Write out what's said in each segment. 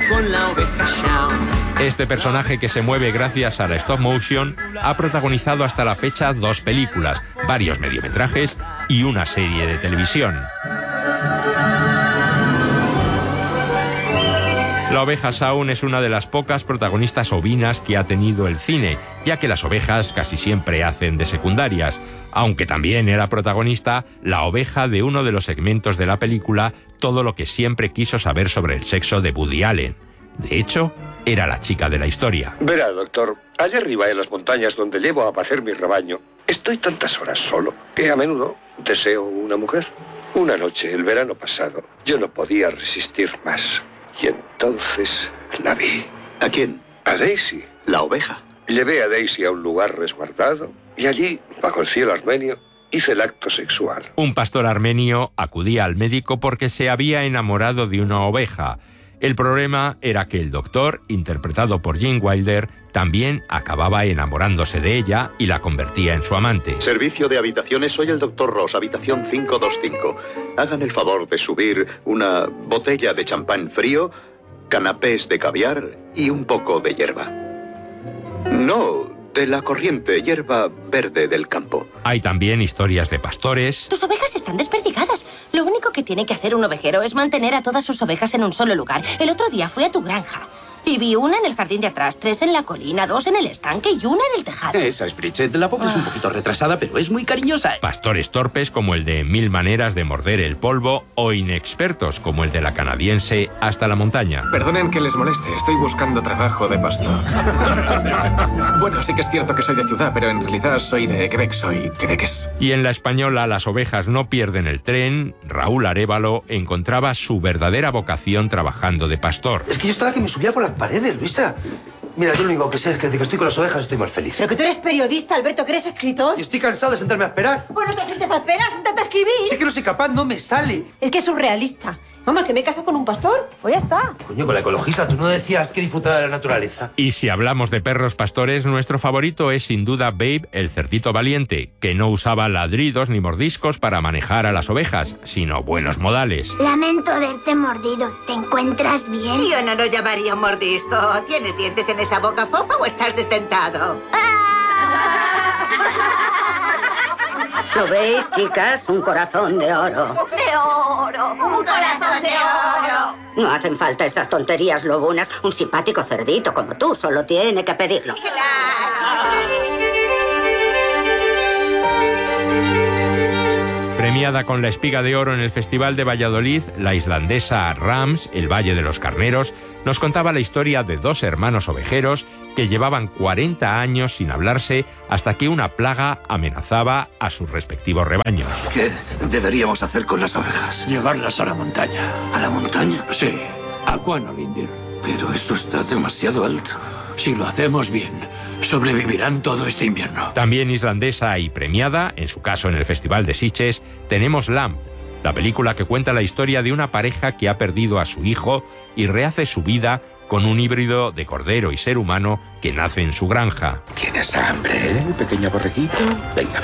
con la oveja Shaun. Este personaje, que se mueve gracias a la stop motion, ha protagonizado hasta la fecha 2 películas, varios mediometrajes y una serie de televisión. La oveja Shaun es una de las pocas protagonistas ovinas que ha tenido el cine, ya que las ovejas casi siempre hacen de secundarias, aunque también era protagonista la oveja de uno de los segmentos de la película Todo lo que siempre quiso saber sobre el sexo de Woody Allen. De hecho, era la chica de la historia. Verá, doctor, allá arriba en las montañas donde llevo a pacer mi rebaño, estoy tantas horas solo que a menudo deseo una mujer. Una noche, el verano pasado, yo no podía resistir más. Y entonces la vi. ¿A quién? A Daisy. La oveja. Llevé a Daisy a un lugar resguardado y allí, bajo el cielo armenio, hice el acto sexual. Un pastor armenio acudía al médico porque se había enamorado de una oveja. El problema era que el doctor, interpretado por Gene Wilder, también acababa enamorándose de ella y la convertía en su amante. Servicio de habitaciones, soy el doctor Ross, habitación 525. Hagan el favor de subir una botella de champán frío, canapés de caviar y un poco de hierba. No, de la corriente, hierba verde del campo. Hay también historias de pastores. Tus ovejas están desperdigadas. Lo único que tiene que hacer un ovejero es mantener a todas sus ovejas en un solo lugar. El otro día fui a tu granja y vi una en el jardín de atrás, 3 en la colina, 2 en el estanque y una en el tejado. Esa es Bridget. La pobre es un poquito retrasada, pero es muy cariñosa. Pastores torpes como el de 1000 maneras de morder el polvo o inexpertos como el de la canadiense Hasta la montaña. Perdonen que les moleste, estoy buscando trabajo de pastor. Bueno, sí que es cierto que soy de ciudad, pero en realidad soy de Quebec, soy quebequés. Y en la española Las ovejas no pierden el tren, Raúl Arévalo encontraba su verdadera vocación trabajando de pastor. Es que yo estaba que me subía por las paredes, Luisa. Mira, yo lo único que sé es que desde que estoy con las ovejas estoy más feliz. Pero que tú eres periodista, Alberto, que eres escritor. Y estoy cansado de sentarme a esperar. Bueno, te sientes a esperar, siéntate a escribir. Sé que no soy capaz, no me sale. Es que es surrealista. Vamos, que me caso con un pastor, pues ya está. Coño, con la ecologista, tú no decías que disfrutaba de la naturaleza. Y si hablamos de perros pastores, nuestro favorito es sin duda Babe, el cerdito valiente, que no usaba ladridos ni mordiscos para manejar a las ovejas, sino buenos modales. Lamento haberte mordido. ¿Te encuentras bien? Yo no lo llamaría un mordisco. ¿Tienes dientes en esa boca fofa o estás desdentado? ¿Lo veis, chicas? Un corazón de oro. ¡De oro! ¡Un corazón de oro! No hacen falta esas tonterías lobunas. Un simpático cerdito como tú solo tiene que pedirlo. Premiada con la Espiga de Oro en el Festival de Valladolid, la islandesa Rams, El Valle de los Carneros, nos contaba la historia de 2 hermanos ovejeros que llevaban 40 años sin hablarse hasta que una plaga amenazaba a sus respectivos rebaños. ¿Qué deberíamos hacer con las ovejas? Llevarlas a la montaña. ¿A la montaña? Sí, a Quanalindir. Pero eso está demasiado alto. Si lo hacemos bien, sobrevivirán todo este invierno. También islandesa y premiada, en su caso en el Festival de Sitges, tenemos Lamb, la película que cuenta la historia de una pareja que ha perdido a su hijo y rehace su vida con un híbrido de cordero y ser humano que nace en su granja. ¿Tienes hambre, pequeño aborrecito? Venga.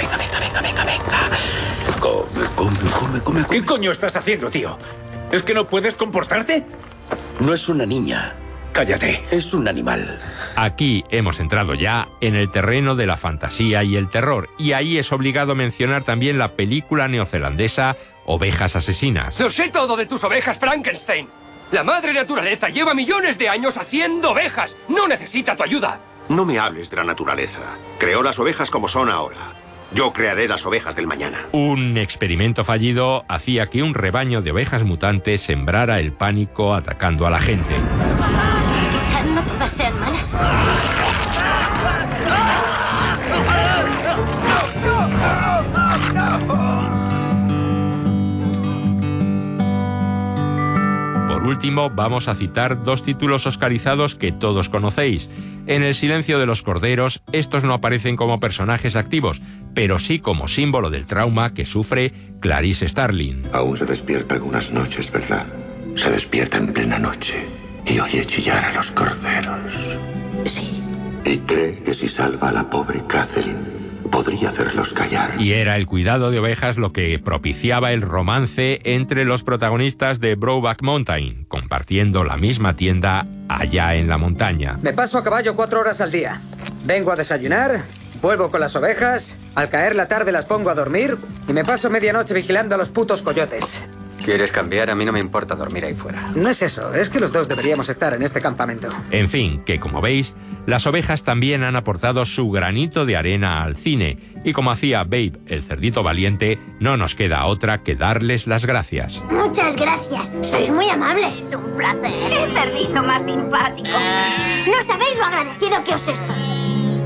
Come. ¿Qué coño estás haciendo, tío? ¿Es que no puedes comportarte? No es una niña. Cállate. Es un animal. Aquí hemos entrado ya en el terreno de la fantasía y el terror, y ahí es obligado mencionar también la película neozelandesa Ovejas asesinas. Lo sé todo de tus ovejas, Frankenstein. La madre naturaleza lleva millones de años haciendo ovejas. No necesita tu ayuda. No me hables de la naturaleza. Creó las ovejas como son ahora. Yo crearé las ovejas del mañana. Un experimento fallido hacía que un rebaño de ovejas mutantes sembrara el pánico atacando a la gente. Quizás no todas sean malas. Por último, vamos a citar 2 títulos oscarizados que todos conocéis. En El silencio de los corderos, estos no aparecen como personajes activos, pero sí como símbolo del trauma que sufre Clarice Starling. Aún se despierta algunas noches, ¿verdad? Se despierta en plena noche y oye chillar a los corderos. Sí. Y cree que si salva a la pobre Catherine, podría hacerlos callar. Y era el cuidado de ovejas lo que propiciaba el romance entre los protagonistas de Brokeback Mountain, compartiendo la misma tienda allá en la montaña. Me paso a caballo 4 horas al día. Vengo a desayunar, vuelvo con las ovejas, al caer la tarde las pongo a dormir y me paso medianoche vigilando a los putos coyotes. ¿Quieres cambiar? A mí no me importa dormir ahí fuera. No es eso, es que los dos deberíamos estar en este campamento. En fin, que como veis, las ovejas también han aportado su granito de arena al cine. Y como hacía Babe, el cerdito valiente, no nos queda otra que darles las gracias. Muchas gracias. Sois muy amables. Un placer. ¡Qué cerdito más simpático! No sabéis lo agradecido que os estoy.